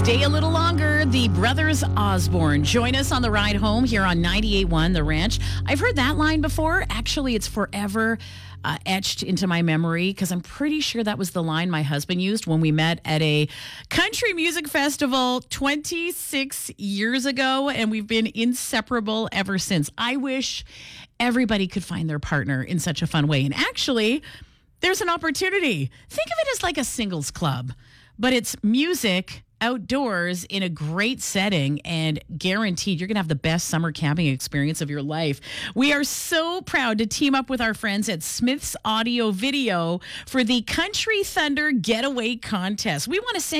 Stay a little longer. The Brothers Osborne join us on the ride home here on 98.1 The Ranch. I've heard that line before. Actually, it's forever etched into my memory because I'm pretty sure that was the line my husband used when we met at a country music festival 26 years ago, and we've been inseparable ever since. I wish everybody could find their partner in such a fun way. And actually, there's an opportunity. Think of it as like a singles club, but it's music outdoors in a great setting, and guaranteed you're going to have the best summer camping experience of your life. We are so proud to team up with our friends at Smith's Audio Video for the Country Thunder Getaway Contest. We want to send